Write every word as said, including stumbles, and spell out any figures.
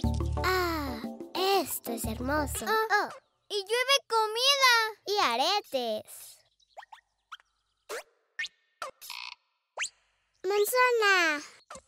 Ah, esto es hermoso. Oh, oh. ¡Y llueve comida! Y aretes. Manzana.